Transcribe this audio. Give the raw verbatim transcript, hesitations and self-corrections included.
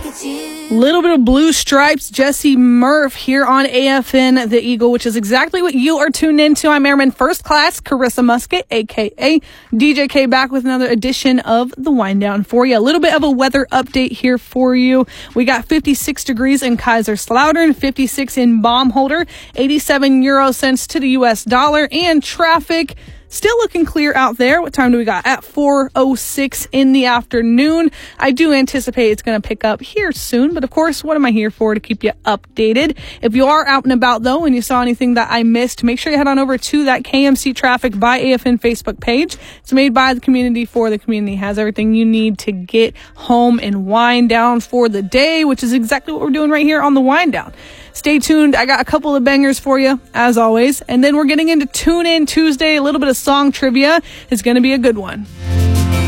Little bit of Blue Stripes, Jesse Murph here on A F N The Eagle, which is exactly what you are tuned into. I'm Airman First Class, Carissa Musket, a k a. D J K, back with another edition of The Wind Down for you. A little bit of a weather update here for you. We got fifty-six degrees in Kaiserslautern, fifty-six in Baumholder, eighty-seven euro cents to the U S dollar, and traffic still looking clear out there. What time do we got? At four oh six in the afternoon. I do anticipate it's going to pick up here soon, but of course, what am I here for? To keep you updated. If you are out and about, though, and you saw anything that I missed, make sure you head on over to that K M C Traffic by A F N Facebook page. It's made by the community for the community. It has everything you need to get home and wind down for the day, which is exactly what we're doing right here on the Wind Down. Stay tuned. I got a couple of bangers for you, as always. And then we're getting into Tune In Tuesday. A little bit of song trivia. It's going to be a good one.